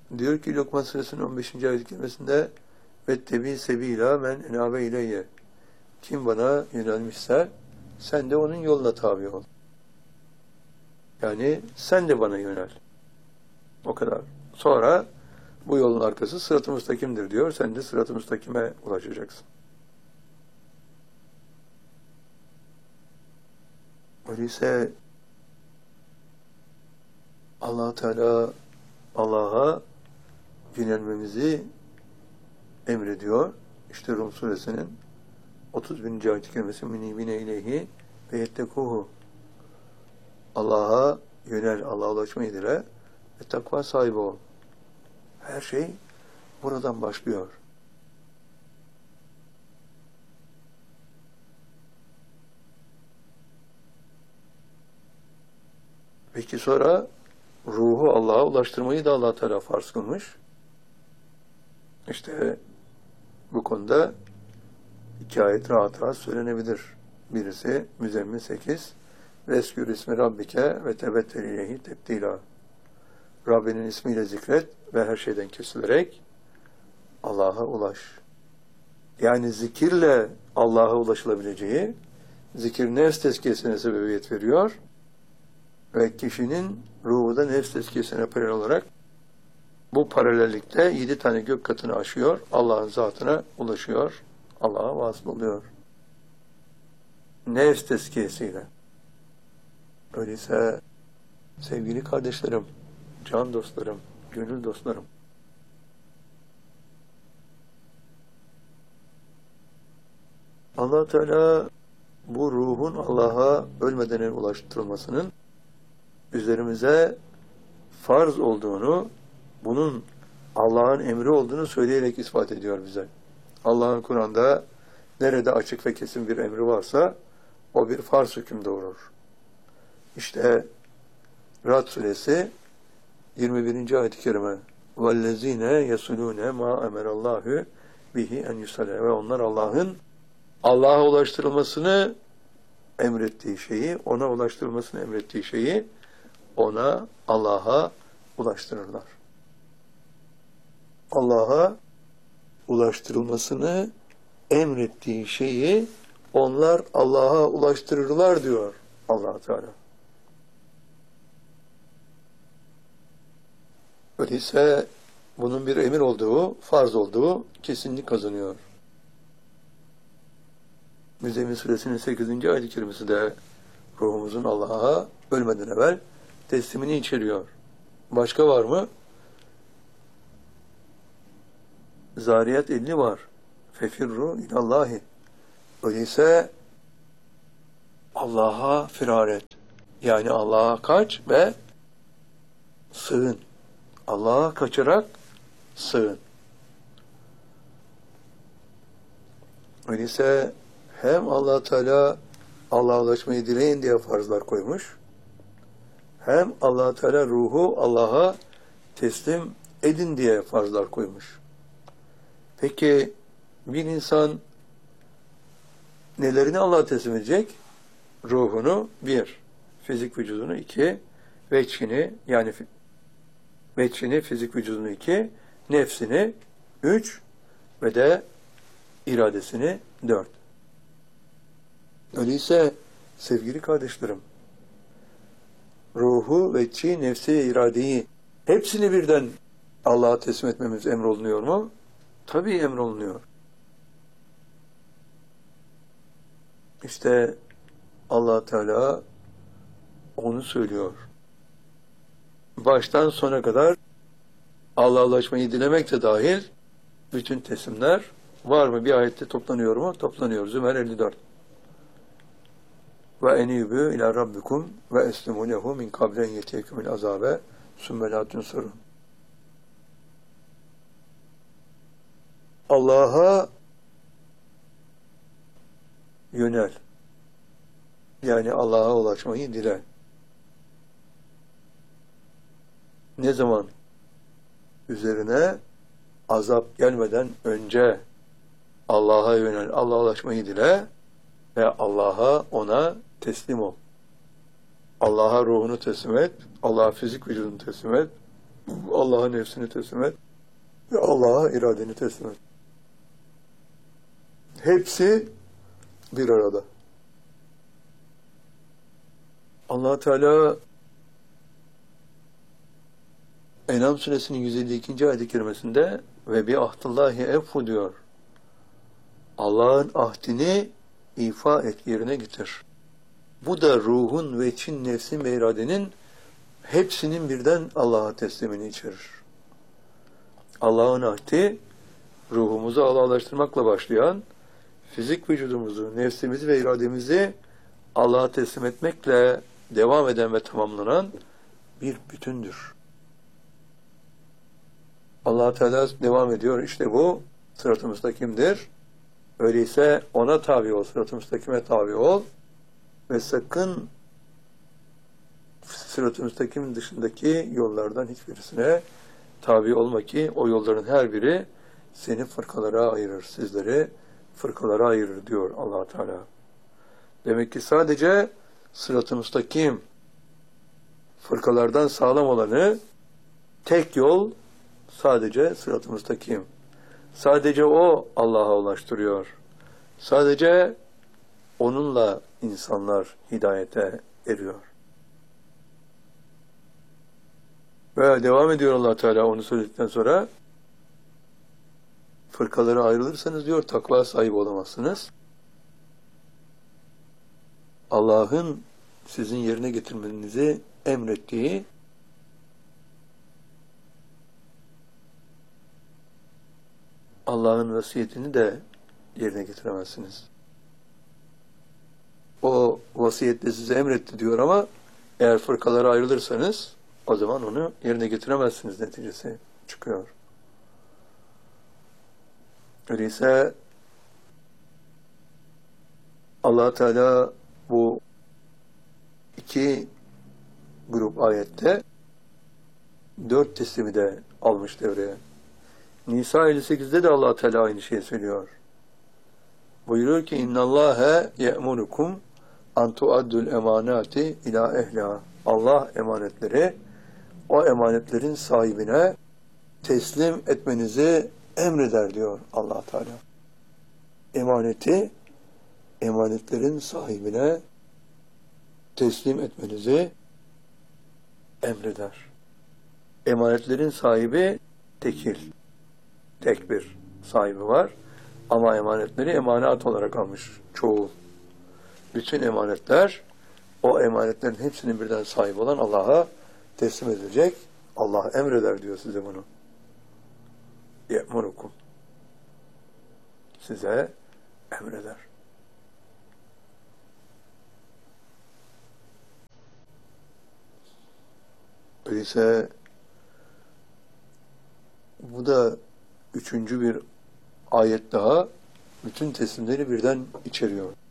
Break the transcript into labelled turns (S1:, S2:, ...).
S1: Diyor ki Lokman Suresinin 15. ayet-i kerimesinde vettebi sebila men enabe ileyye. Kim bana yönelmişse sen de onun yoluna tabi ol. Yani sen de bana yönel. O kadar. Sonra bu yolun arkası sırat-ı müstakimdir diyor. Sen de sırat-ı müstakime ulaşacaksın. Öyleyse Allah Teala Allah'a yönelmemizi emrediyor. İşte Rum suresinin 30. ayet-i kerimesi minibine ileyhi ve yettekuhu. Allah'a yönel, Allah'a ulaşmayı dile ve takva sahibi ol. Her şey buradan başlıyor. Peki sonra ruhu Allah'a ulaştırmayı da Allah Teala farz kılmış. İşte bu konuda 2 ayet rahat rahat söylenebilir. Birisi Müzzemmil 8 Veskür ismi Rabbike ve tebettel ileyhi tebdila. Rabbinin ismiyle zikret ve her şeyden kesilerek Allah'a ulaş. Yani zikirle Allah'a ulaşılabileceği, zikir nefs tezkiyesine sebebiyet veriyor ve kişinin ruhu da nefs tezkiyesine paralel olarak bu paralellikte 7 tane gök katını aşıyor, Allah'ın zatına ulaşıyor, Allah'a vasıl oluyor. Nefs tezkiyesiyle. Öyleyse sevgili kardeşlerim, can dostlarım, gönül dostlarım, Allah Teala bu ruhun Allah'a ölmeden ulaştırılmasının üzerimize farz olduğunu, bunun Allah'ın emri olduğunu söyleyerek ispat ediyor bize. Allah'ın Kur'an'da nerede açık ve kesin bir emri varsa o bir farz hüküm doğurur. İşte Ra'd suresi 21. ayet-i kerime وَالَّذ۪ينَ يَسُلُونَ مَا اَمَرَ اللّٰهُ بِهِ اَنْ يُسَلَى ve onlar Allah'ın Allah'a ulaştırılmasını emrettiği şeyi, ona ulaştırılmasını emrettiği şeyi ona, Allah'a ulaştırırlar. Allah'a ulaştırılmasını emrettiği şeyi onlar Allah'a ulaştırırlar diyor Allah Teala. Öyleyse bunun bir emir olduğu, farz olduğu kesinlik kazanıyor. Müzzemmil suresinin 8. ayet-i kerimesi de ruhumuzun Allah'a ölmeden evvel teslimini içeriyor. Başka var mı? Zariyat 50 var. Fefirru ilallahi. Öyleyse Allah'a firar et. Yani Allah'a kaç ve sığın. Allah'a kaçarak sığın. Öyleyse hem Allah Teala Allah'a ulaşmayı dileyin diye farzlar koymuş, hem Allah Teala ruhu Allah'a teslim edin diye farzlar koymuş. Peki bir insan nelerini Allah'a teslim edecek? Ruhunu 1, fizik vücudunu 2, veçhini yani veçhini, fizik vücudunu 2, nefsini 3 ve de iradesini 4. Öyleyse sevgili kardeşlerim, ruhu, veçhi, nefsi, iradeyi hepsini birden Allah'a teslim etmemiz emrolunuyor mu? Tabii emrolunuyor. İşte Allah Teala onu söylüyor. Baştan sona kadar Allah'a ulaşmayı dilemek de dahil bütün teslimler var mı? Bir ayette toplanıyor mu? Toplanıyor. Zümer 54. Ve enîbû ilâ rabbikum ve eslimû lehu min kablen yetiyekumul azâbe sümme lâ tunsurun. Allah'a yönel. Yani Allah'a ulaşmayı dile. Ne zaman? Üzerine azap gelmeden önce Allah'a yönel, Allah'a ulaşmayı dile ve Allah'a, ona teslim ol. Allah'a ruhunu teslim et, Allah'a fizik vücudunu teslim et, Allah'a nefsini teslim et ve Allah'a iradeni teslim et. Hepsi bir arada. Allah Teala En'am suresinin 152. ayet-i kerimesinde ve bi ahdillahi evfu diyor. Allah'ın ahdini ifa et, yerine getir. Bu da ruhun ve için, nefsin ve iradenin hepsinin birden Allah'a teslimini içerir. Allah'ın ahdi, ruhumuzu Allah'laştırmakla başlayan, fizik vücudumuzu, nefsimizi ve irademizi Allah'a teslim etmekle devam eden ve tamamlanan bir bütündür. Allah Teala devam ediyor. İşte bu sırat-ı müstakimdir. Öyleyse ona tabi ol, sırat-ı müstakime tabi ol ve sakın sırat-ı müstakim dışındaki yollardan hiçbirisine tabi olma ki o yolların her biri seni fırkalara ayırır, sizleri fırkalara ayırır diyor Allah Teala. Demek ki sadece sırat-ı müstakim fırkalardan sağlam olanı, tek yol sadece sırat-ı müstakim. Sadece o Allah'a ulaştırıyor. Sadece onunla insanlar hidayete eriyor. Ve devam ediyor Allah Teala onu söyledikten sonra, fırkalara ayrılırsanız diyor takva sahibi olamazsınız. Allah'ın sizin yerine getirmenizi emrettiği Allah'ın vasiyetini de yerine getiremezsiniz. O vasiyette size emretti diyor ama eğer fırkalara ayrılırsanız o zaman onu yerine getiremezsiniz neticesi çıkıyor. Öyleyse Allah Teala bu iki grup ayette 4 teslimi de almış devreye. Nisa 58'de de Allah Teala aynı şeyi söylüyor. Buyuruyor ki innallâhe ye'munukum an tuaddul emanati ila ehliha. Allah emanetleri o emanetlerin sahibine teslim etmenizi emreder diyor Allah Teala. Emanetlerin sahibine teslim etmenizi emreder. Emanetlerin sahibi tekil. Tek bir sahibi var. Ama emanetleri emanat olarak almış çoğu. Bütün emanetler o emanetlerin hepsinin birden sahibi olan Allah'a teslim edilecek. Allah emreder diyor size bunu. Ye'munukum. Size emreder. Öyleyse bu da üçüncü bir ayet daha bütün teslimleri birden içeriyor.